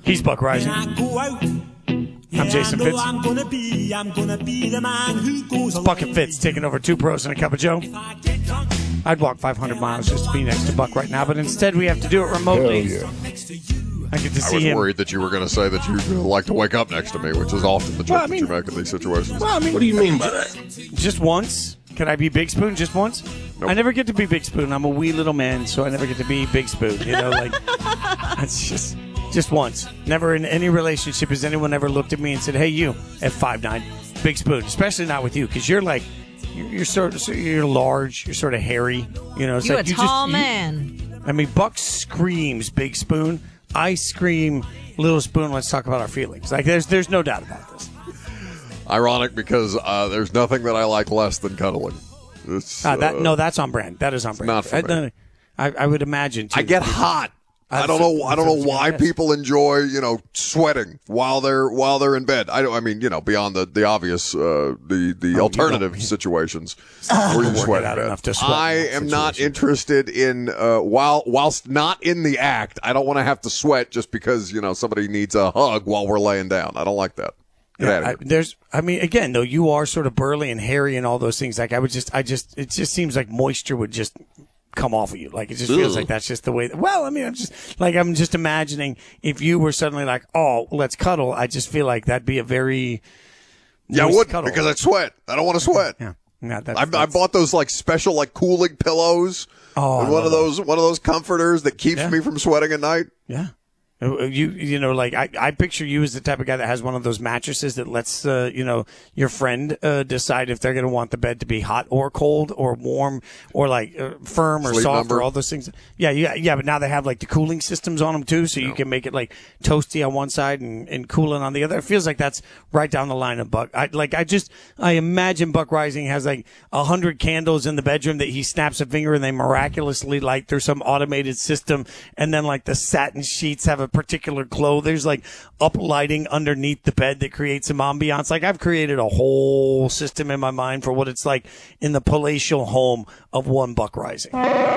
He's Buck Rising. I'm Jason Fitz. It's Buck and Fitz taking over Two Pros and a Cup of Joe. I'd walk 500 miles just to be next to Buck right now, but instead we have to do it remotely. Hell yeah. I get to see I was him. worried that you were going to say that you like to wake up next to me, which is often the joke that you make in these situations. Well, I mean, What do you mean by that? just once. Can I be Big Spoon just once? Nope. I never get to be Big Spoon. I'm a wee little man, so I never get to be Big Spoon. You know, like, it's just once. Never in any relationship has anyone ever looked at me and said, hey, you, at 5'9", Big Spoon. Especially not with you, because you're like, you're large, you're sort of hairy. You know, it's You like a tall man. I mean, Buck screams Big Spoon. I scream Little Spoon. Let's talk about our feelings. Like, there's no doubt about this. Ironic because there's nothing that I like less than cuddling. It's, No, that's on brand. That is on brand. not for me. I would imagine. Too. I get hot. I don't know why people enjoy, sweating while they're in bed. I mean, beyond the obvious, the alternative situations where you sweat in bed. I am not interested in whilst not in the act. I don't want to have to sweat just because somebody needs a hug while we're laying down. I don't like that. Get out of here. Again, though, you are sort of burly and hairy and all those things. Like it just seems like moisture would just come off of you. Like it just feels like that's just the way. I'm just imagining if you were suddenly like, oh, let's cuddle. I just feel like that'd be a very I wouldn't cuddle. because I sweat. I don't want to sweat. Yeah. I bought those special cooling pillows. Oh, and one of those comforters that keeps me from sweating at night. Yeah. I picture you as the type of guy that has one of those mattresses that lets, your friend decide if they're going to want the bed to be hot or cold or warm or firm or Sleep soft number. or all those things. Yeah. But now they have the cooling systems on them too, so you can make it toasty on one side and cooling on the other. It feels like that's right down the line of Buck. I imagine Buck Rising has 100 candles in the bedroom that he snaps a finger and they miraculously light through some automated system, and then the satin sheets have a particular glow. There's up lighting underneath the bed that creates some ambiance. I've created a whole system in my mind for what it's like in the palatial home of one Buck Rising.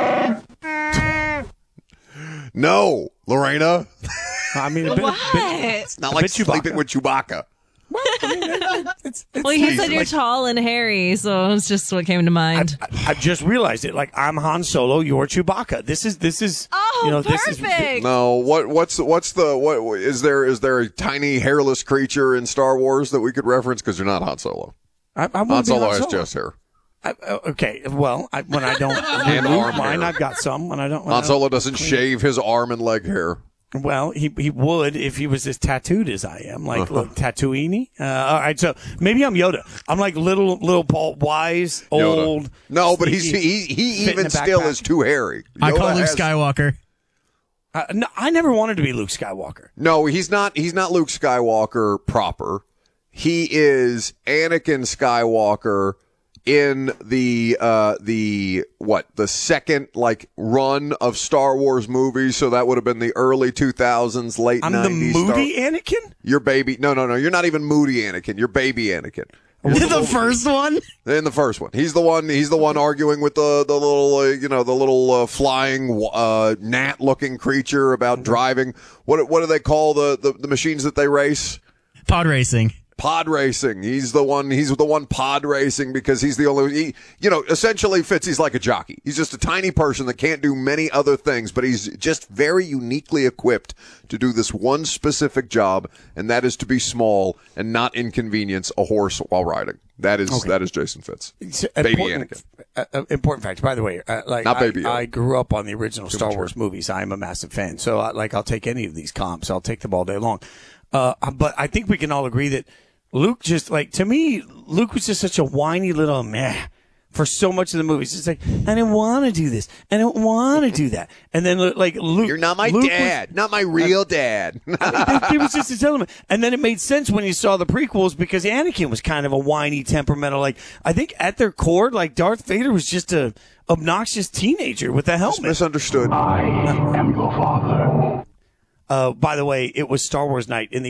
No, Lorena. I mean, It's not like sleeping with Chewbacca. Well, you said you're tall and hairy, so it's just what came to mind. I just realized it. I'm Han Solo, you're Chewbacca. This is. Perfect. No, what is there a tiny hairless creature in Star Wars that we could reference? Because you're not Han Solo. Han Solo has chest hair. Okay, well, when I don't And remove arm mine, hair. I've got some. When I don't, Han Solo doesn't shave his arm and leg hair. Well, he would if he was as tattooed as I am, look, Tatooine. All right, so maybe I'm Yoda. I'm like little Paul, wise, old. Yoda. No, but sneaky, he fit in even a still backpack. is too hairy. I call Yoda Luke has- Skywalker. No, I never wanted to be Luke Skywalker. No, he's not. He's not Luke Skywalker proper. He is Anakin Skywalker in the second run of Star Wars movies. So that would have been the early 2000s, late 90s. I'm the moody Anakin? You're baby. No. You're not even moody Anakin. You're baby Anakin. The first one? In the first one, he's the one arguing with the little flying gnat looking creature about driving. What do they call the machines that they race? Pod racing. Pod racing. He's the one pod racing because he's the only, essentially Fitzy's like a jockey. He's just a tiny person that can't do many other things, but he's just very uniquely equipped to do this one specific job, and that is to be small and not inconvenience a horse while riding. That is Jason Fitz. Baby Anakin. Important fact, by the way, Not Baby Yoda. I grew up on the original Star Wars movies. I'm a massive fan. So I'll take any of these comps. I'll take them all day long. But I think we can all agree that Luke to me, Luke was just such a whiny little meh for so much of the movies. It's I didn't want to do this. I don't want to do that. And then Luke. You're not my dad. Not my real dad. It was just his element. And then it made sense when you saw the prequels because Anakin was kind of a whiny, temperamental. I think at their core, Darth Vader was just a obnoxious teenager with a helmet. Misunderstood. I am your father. By the way, it was Star Wars night in the